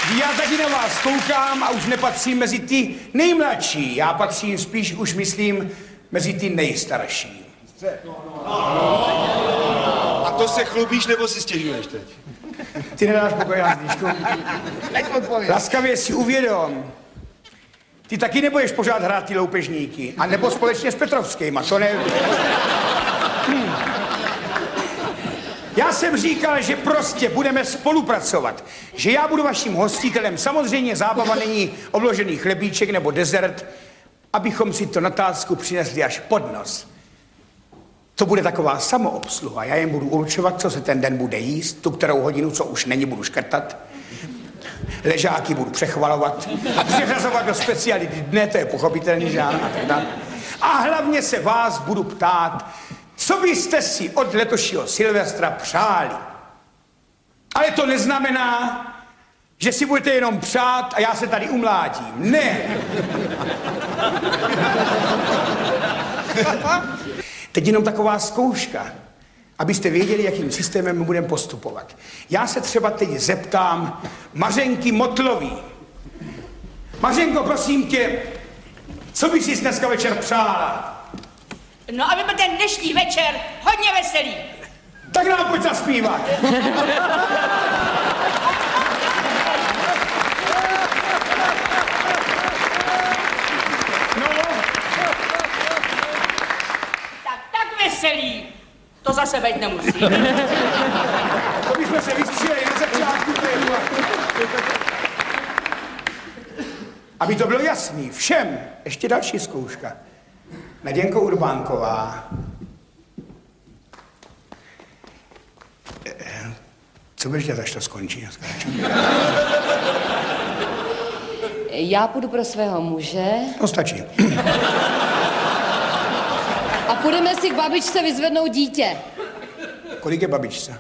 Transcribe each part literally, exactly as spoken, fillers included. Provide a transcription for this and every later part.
Já tady na vás koukám a už nepatřím mezi ty nejmladší. Já patřím spíš, už myslím, mezi ty nejstarší. A to se chlubíš, nebo si stěžuješ teď? Ty nedáš pokoj, Jazdíčku. Laskavě si uvědom. Ty taky nebudeš pořád hrát ty loupežníky. A nebo společně s Petrovskýma, to ne... Hm. Já jsem říkal, že prostě budeme spolupracovat. Že já budu vaším hostitelem. Samozřejmě zábava není obložený chlebíček nebo dezert, abychom si to na tácku přinesli až pod nos. To bude taková samoobsluha. Já jim budu určovat, co se ten den bude jíst, tu kterou hodinu, co už není, budu škrtat. Ležáky budu přechvalovat a přeřazovat do speciality dne, to je pochopitelný, že ano, a tak dále. A hlavně se vás budu ptát, co byste si od letošního Silvestra přáli. Ale to neznamená, že si budete jenom přát a já se tady umlátím. Ne. Teď jenom taková zkouška, abyste věděli, jakým systémem my budeme postupovat. Já se třeba teď zeptám Mařenky Motlový. Mařenko, prosím tě, co bys si dneska večer přála? No, aby byl ten dnešní večer hodně veselý. Tak nám pojď zaspívat. No. Tak, tak veselý. To zase být nemusí. To bychom se vystříleli na začátku. Aby to bylo jasný všem, ještě další zkouška. Naděnko Urbánková. Co budeš dělat, až to skončí? Já půjdu pro svého muže. No stačí. A půjdeme si k babičce vyzvednout dítě. Kolik je babičce?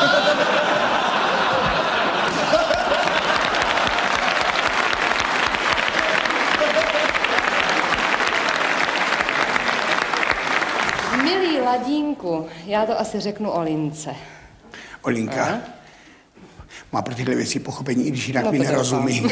Milý Ladínku, já to asi řeknu Olince. Olinka. Aha. Má pro tyhle věci pochopení, i když jinak no mi nerozumí.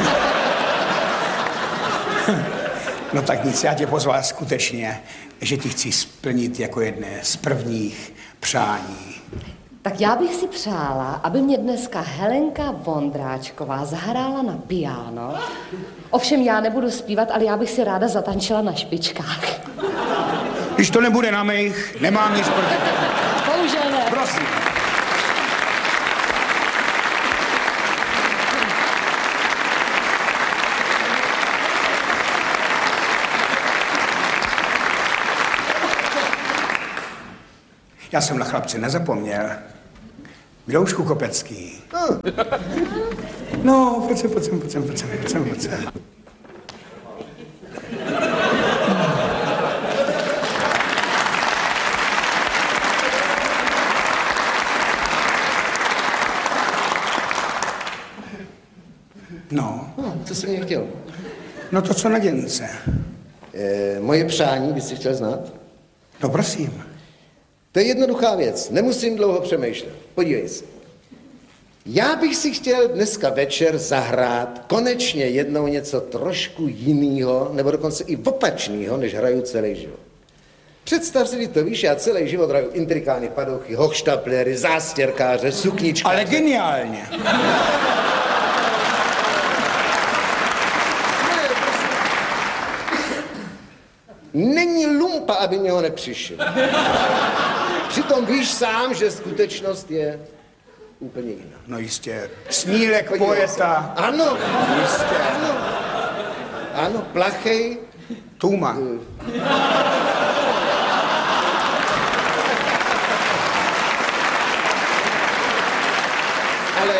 No tak nic, já tě pozval skutečně, že ti chci splnit jako jedné z prvních přání. Tak já bych si přála, aby mě dneska Helenka Vondráčková zahrála na piano. Ovšem já nebudu zpívat, ale já bych si ráda zatančila na špičkách. Když to nebude na mých, nemám nic proti. Bohužel ne. Prosím. Já jsem na chlapce nezapomněl. Miloušku Kopecký. No, pojď sem, pojď sem, pojď sem, pojď sem, pojď sem, pojď sem. No. no. Co jsi mě chtěl? No to, co na děnce. E, moje přání, bys si chtěl znát? No prosím. To je jednoduchá věc, nemusím dlouho přemýšlet. Podívej se. Já bych si chtěl dneska večer zahrát konečně jednou něco trošku jinýho, nebo dokonce i opačného, než hraju celý život. Představ si, to víš, já celý život hraju intrikány, padouchy, hochštaplery, zástěrkáře, sukničkáře. Ale geniálně. Není lumpa, aby mě ho nepřišel. Přitom víš sám, že skutečnost je úplně jiná. No jistě. Snílek Podívej poeta. Se. Ano. Jistě. Ano. Ano, plachej. Tuma. Ale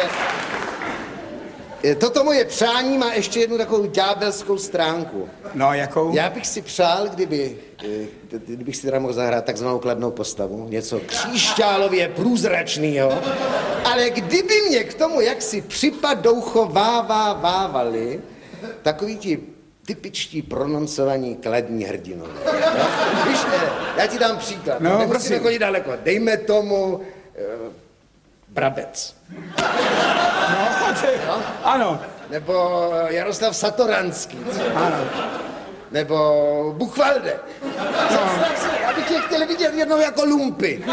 toto moje přání má ještě jednu takovou ďábelskou stránku. No, jakou? Já bych si přál, kdyby, kdybych si teda mohl zahrát takzvanou kladnou postavu, něco kříšťálově průzračného, ale kdyby mě k tomu jaksi připadouchovávávávali takový ti typičtí prononcovaní kladní hrdinové. No? Víš, já ti dám příklad. No, nemusíme chodit daleko. Dejme tomu uh, Brabec. No, jo? Ano, Nebo Jaroslav Satoranský. ano. Nebo Buchwalde. Představ si, já bych je chtěl vidět jednou jako lumpy.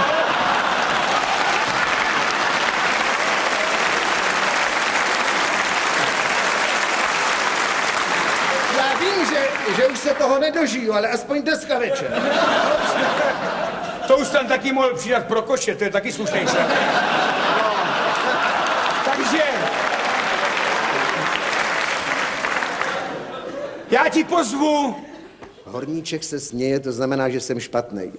Já vím, že, že už se toho nedožiju, ale aspoň dneska večer. To už tam taky mohl přidat pro koše, to je taky slušný šlep. No. Takže... Já ti pozvu... Horníček se směje, to znamená, že jsem špatnej.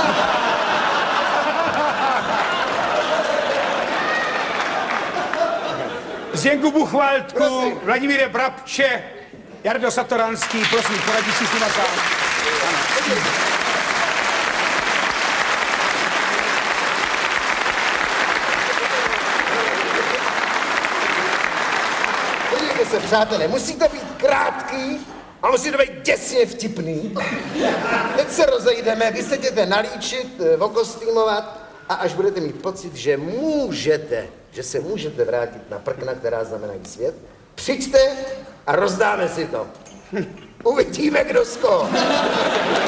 Zdenku Buchwaldku, Prosím. Vladimíre Brabče, Jardo Satoranský, prosím, poradí si s nima sám. Podívejte se, přátelé, musí to být krátký a musí to být děsně vtipný. Teď se rozejdeme, vy se jděte nalíčit, eh, okostýmovat a až budete mít pocit, že můžete, že se můžete vrátit na prkna, která znamenají svět, přijďte a rozdáme si to. Uvidíme, kdo z koho.